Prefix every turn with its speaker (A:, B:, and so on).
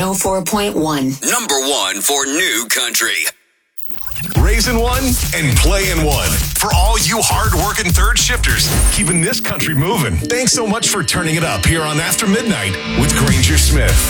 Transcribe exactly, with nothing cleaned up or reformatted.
A: oh four point one.
B: Number one for new country.
C: Raising one and playing one. For all you hard-working third shifters, keeping this country moving. Thanks so much for turning it up here on After Midnight with Granger Smith.